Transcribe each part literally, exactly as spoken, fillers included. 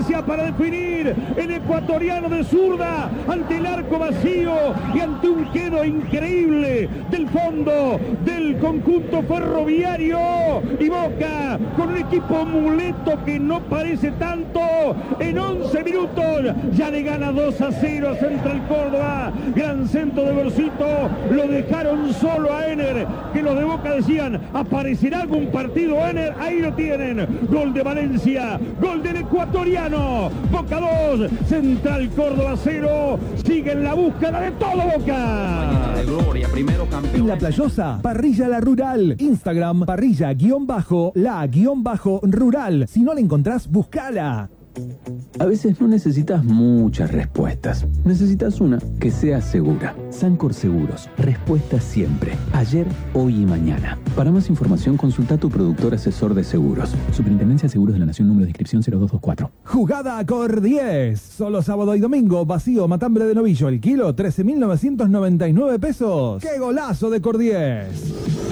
Valencia para definir. El ecuatoriano de zurda ante el arco vacío y ante un quedo increíble del fondo del conjunto ferroviario. Y Boca con un equipo muleto que no parece tanto. En once minutos ya le gana dos a cero a Central Córdoba. Gran centro de Gorcito. Lo dejaron solo a Ener, que los de Boca decían, ¿aparecerá algún partido, Ener? Ahí lo tienen. Gol de Valencia, gol del ecuatoriano. Boca dos, Central Córdoba cero. Sigue en la búsqueda de todo Boca. De gloria, primero campeón. En La Playosa, Parrilla La Rural. Instagram, parrilla guión bajo, la guión bajo rural. Si no la encontrás, buscala. A veces no necesitas muchas respuestas. Necesitas una que sea segura. Sancor Seguros. Respuesta siempre. Ayer, hoy y mañana. Para más información, consulta a tu productor asesor de seguros. Superintendencia de Seguros de la Nación, número de inscripción cero dos dos cuatro. Jugada Cor diez. Solo sábado y domingo. Vacío matambre de novillo. El kilo, trece mil novecientos noventa y nueve pesos. ¡Qué golazo de Cor diez!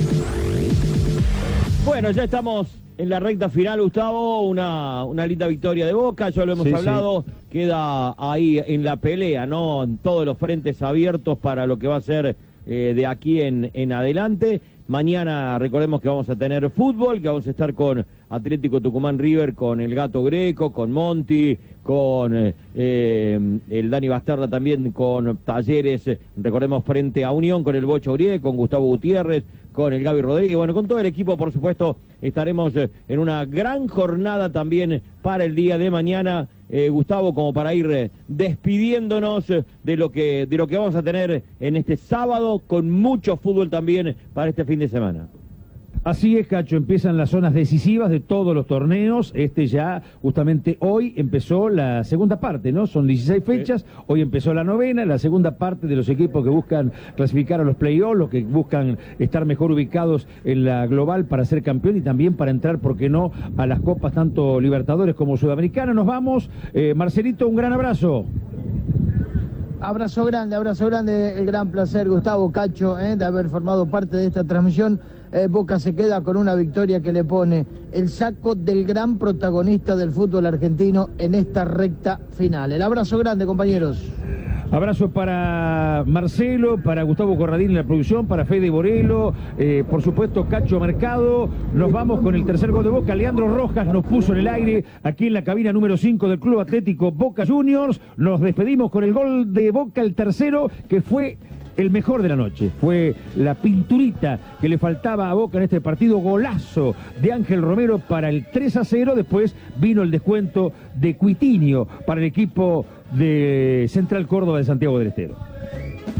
Bueno, ya estamos en la recta final, Gustavo. Una, una linda victoria de Boca, ya lo hemos Sí, hablado. Sí. Queda ahí en la pelea, ¿no? En todos los frentes abiertos para lo que va a ser eh, de aquí en, en adelante. Mañana recordemos que vamos a tener fútbol, que vamos a estar con Atlético Tucumán River, con el Gato Greco, con Monti, con eh, eh, el Dani Bastarda también, con Talleres, eh, recordemos frente a Unión, con el Bocho Urié, con Gustavo Gutiérrez, con el Gaby Rodríguez, bueno, con todo el equipo, por supuesto, estaremos eh, en una gran jornada también para el día de mañana, eh, Gustavo, como para ir eh, despidiéndonos eh, de lo que de lo que vamos a tener en este sábado, con mucho fútbol también para este fin de semana. Así es, Cacho, empiezan las zonas decisivas de todos los torneos. Este ya, justamente hoy empezó la segunda parte, ¿no? Son dieciséis fechas, hoy empezó la novena, la segunda parte de los equipos que buscan clasificar a los playoffs, los que buscan estar mejor ubicados en la global para ser campeón y también para entrar, ¿por qué no?, a las copas tanto Libertadores como Sudamericana. Nos vamos. Eh, Marcelito, un gran abrazo. Abrazo grande, abrazo grande, el gran placer, Gustavo, Cacho, eh, de haber formado parte de esta transmisión. Eh, Boca se queda con una victoria que le pone el saco del gran protagonista del fútbol argentino en esta recta final. El abrazo grande, compañeros. Abrazo para Marcelo, para Gustavo Corradín en la producción, para Fede Borelo, eh, por supuesto Cacho Mercado. Nos vamos con el tercer gol de Boca. Leandro Rojas nos puso en el aire aquí en la cabina número cinco del Club Atlético Boca Juniors. Nos despedimos con el gol de Boca, el tercero, que fue el mejor de la noche. Fue la pinturita que le faltaba a Boca en este partido. Golazo de Ángel Romero para el tres a cero. Después vino el descuento de Cuitinho para el equipo de Central Córdoba de Santiago del Estero.